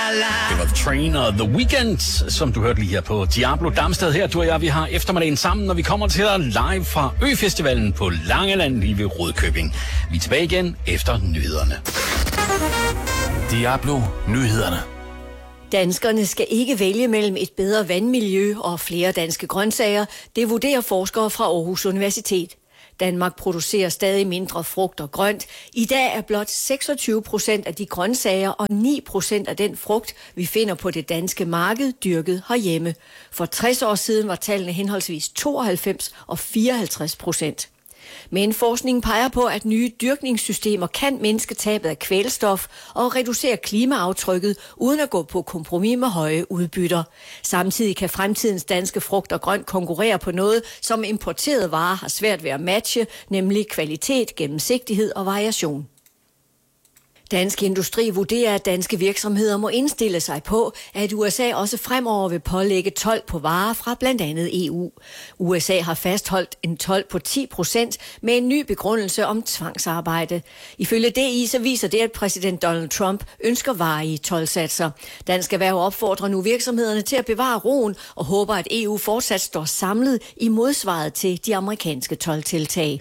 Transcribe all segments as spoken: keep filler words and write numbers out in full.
Det var The Train og The Weeknd, som du hørte lige her på Diablo Damstad. Her, du og jeg, vi har eftermiddagen sammen, når vi kommer til dig live fra Øfestivalen på Langeland lige ved Rødkøbing. Vi er tilbage igen efter nyhederne. Diablo Nyhederne. Danskerne skal ikke vælge mellem et bedre vandmiljø og flere danske grøntsager. Det vurderer forskere fra Aarhus Universitet. Danmark producerer stadig mindre frugt og grønt. I dag er blot seksogtyve procent af de grøntsager og ni procent af den frugt, vi finder på det danske marked, dyrket herhjemme. For tres år siden var tallene henholdsvis tooghalvfems og fireoghalvtreds procent. Men forskningen peger på, at nye dyrkningssystemer kan mindske tabet af kvælstof og reducere klimaaftrykket uden at gå på kompromis med høje udbytter. Samtidig kan fremtidens danske frugt og grønt konkurrere på noget, som importerede varer har svært ved at matche, nemlig kvalitet, gennemsigtighed og variation. Dansk Industri vurderer, at danske virksomheder må indstille sig på, at U S A også fremover vil pålægge told på varer fra blandt andet E U. U S A har fastholdt en told på ti procent med en ny begrundelse om tvangsarbejde. Ifølge D I så viser det, at præsident Donald Trump ønsker varige toldsatser. Dansk Erhverv opfordrer nu virksomhederne til at bevare roen og håber, at E U fortsat står samlet i modsvaret til de amerikanske toldtiltag.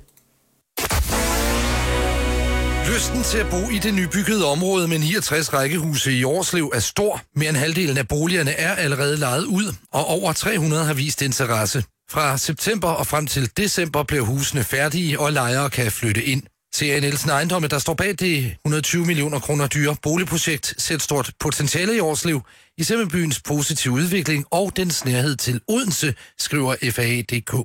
Lysten til at bo i det nybyggede område med niogtres rækkehuse i Årslev er stor. Mere end halvdelen af boligerne er allerede lejet ud, og over tre hundrede har vist interesse. Fra september og frem til december bliver husene færdige, og lejere kan flytte ind. C A Nielsen Ejendomme, der står bag det et hundrede og tyve millioner kroner dyre boligprojekt, ser et stort potentiale i Årslev, især med byens positive udvikling og dens nærhed til Odense, skriver F A A punktum d k.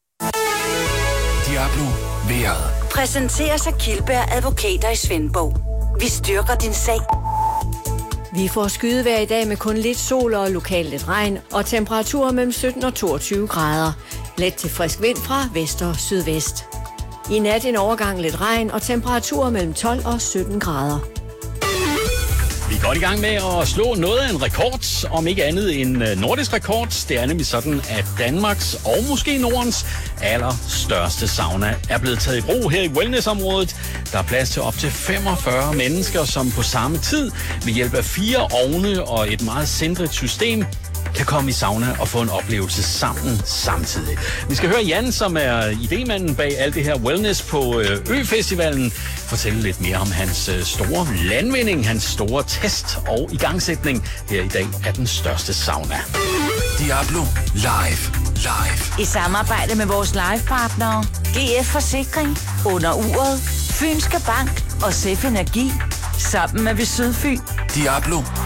Diablo Vejret. Præsenteres af Kildberg Advokater i Svendborg. Vi styrker din sag. Vi får skydevejr i dag med kun lidt sol og lokalt lidt regn, og temperaturer mellem sytten og toogtyve grader. Let til frisk vind fra vest og sydvest. I nat en overgang lidt regn og temperaturer mellem tolv og sytten grader. Vi er godt i gang med at slå noget af en rekord, om ikke andet en nordisk rekord. Det er nemlig sådan, at Danmarks og måske Nordens allerstørste sauna er blevet taget i brug her i wellnessområdet. Der er plads til op til femogfyrre mennesker, som på samme tid ved hjælp af fire ovne og et meget centret system kan komme i sauna og få en oplevelse sammen samtidig. Vi skal høre Jan, som er idémanden bag alt det her wellness på Øfestivalen, fortælle lidt mere om hans store landvinding, hans store test og igangsætning her i dag af den største sauna. Diablo Live. Live. I samarbejde med vores livepartnere, G F Forsikring, Under Uret, Fynske Bank og Sef Energi. Sammen er vi Sydfyn. Diablo